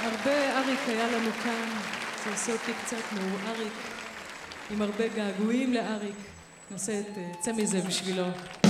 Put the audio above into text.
הרבה אריק היה לנו כאן, זה עושה אותי קצת אריק, עם הרבה געגועים לאריק. נעשה את צא מזה בשבילו.